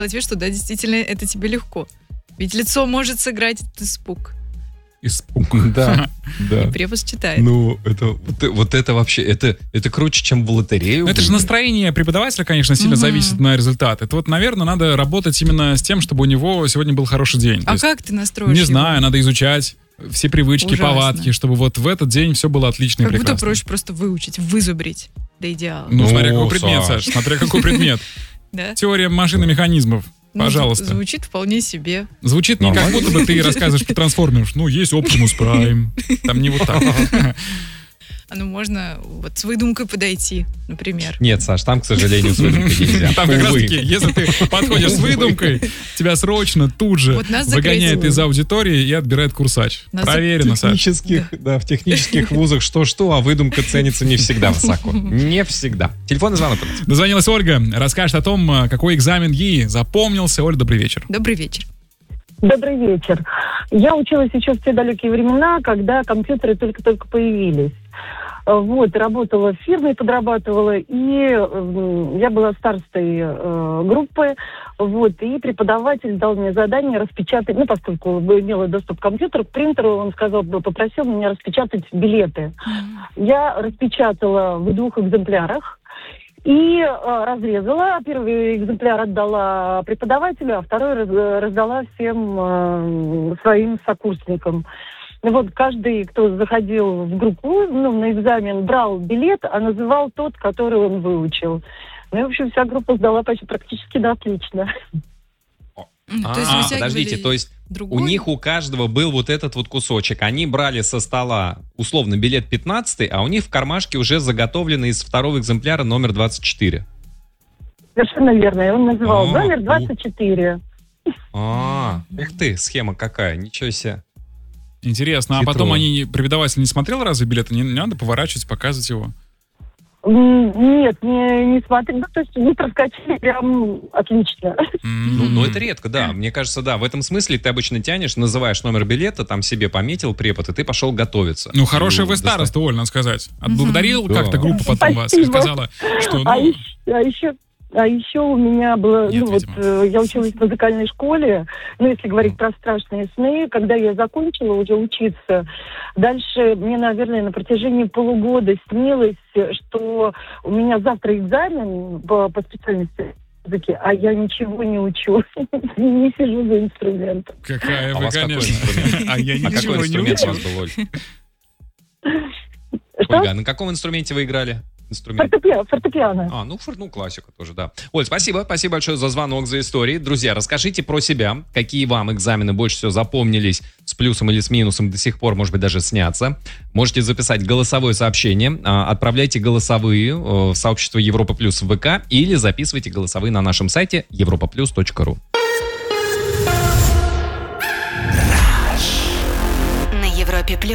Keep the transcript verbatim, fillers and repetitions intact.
вид, что да, действительно, это тебе легко. Ведь лицо может сыграть этот испуг. Испуг. Да, да. И препод читает. Ну, это, вот, вот это вообще, это, это круче, чем в лотерею. Это же настроение преподавателя, конечно, сильно угу. зависит на результат. Это вот, наверное, надо работать именно с тем, чтобы у него сегодня был хороший день. А есть, как ты настроишь Не его? знаю, надо изучать все привычки, Ужасно. повадки, чтобы вот в этот день все было отлично как и прекрасно. Как будто проще просто выучить, вызубрить до идеала. Ну, Ну, смотря какой предмет, Саш. Саш, смотря какой предмет. Да? Теория машин и механизмов. Ну, Пожалуйста. Звучит вполне себе. Звучит не как Нормально. будто бы ты рассказываешь про трансформеров. Ну, есть Optimus Prime. Там не вот так. А ну можно вот с выдумкой подойти, например. Нет, Саш, там, к сожалению, с выдумкой нельзя. Там как раз Увы. таки, если ты подходишь с выдумкой, тебя срочно тут же Вот нас выгоняет закрыли. из аудитории и отбирает курсач. Нас Проверено, В Саш. технических, да, в технических вузах что-что, а выдумка ценится не всегда высоко. Не всегда. Телефонный звонок. Дозвонилась Ольга, расскажет о том, какой экзамен ей запомнился. Оль, добрый вечер. Добрый вечер. Добрый вечер. Я училась еще в те далекие времена, когда компьютеры только-только появились. Вот, работала в фирме, подрабатывала, и э, я была старостой э, группы, вот, и преподаватель дал мне задание распечатать, ну, поскольку имела доступ к компьютеру, к принтеру, он сказал, попросил меня распечатать билеты. Я распечатала в двух экземплярах и э, разрезала. Первый экземпляр отдала преподавателю, а второй раз, раздала всем э, своим сокурсникам. Вот каждый, кто заходил в группу, ну, на экзамен, брал билет, а называл тот, который он выучил. Ну и, в общем, вся группа сдала почти практически на отлично. Ну, А, то есть вытягивали подождите, то есть другой? у них у каждого был вот этот вот кусочек. Они брали со стола, условно, билет пятнадцатый, а у них в кармашке уже заготовленный из второго экземпляра номер двадцать четыре. Совершенно верно. И он называл А, номер двадцать четыре. А, ух ты, схема какая, ничего себе. Интересно, а Хитро. потом они, преподаватель не смотрел разве билеты? Не, не надо поворачивать, показывать его? М, Нет, не, не смотри. Ну, то есть не проскочили прям отлично. Ну, ну, это редко, да. Мне кажется, да, в этом смысле ты обычно тянешь, называешь номер билета, там себе пометил препод, и ты пошел готовиться. Ну, хорошая вы доста- староста, Оль, надо сказать. Отблагодарил Да. как-то группу потом вас и Спасибо. сказала, что, А ну, еще, а еще, а еще у меня было, Нет, ну вот видимо. э, я училась в музыкальной школе, ну если говорить про страшные сны, когда я закончила уже учиться, дальше мне, наверное, на протяжении полугода снилось, что у меня завтра экзамен по, по специальности языке, а я ничего не учу, не сижу за инструментом. какая А у вы, вас какой конечно. инструмент? А я А какой ничего не инструмент у учу. вас был, Оль? Что? Ольга, а на каком инструменте вы играли? Инструмент. Фортепиано. фортепиано. А, ну, фор- ну, классика тоже, да. Оль, спасибо, спасибо большое за звонок, за истории. Друзья, расскажите про себя, какие вам экзамены больше всего запомнились, с плюсом или с минусом до сих пор, может быть, даже снятся. Можете записать голосовое сообщение, а, отправляйте голосовые э, в сообщество Европа Плюс в ВК или записывайте голосовые на нашем сайте европа плюс точка ру. На Европе Плюс.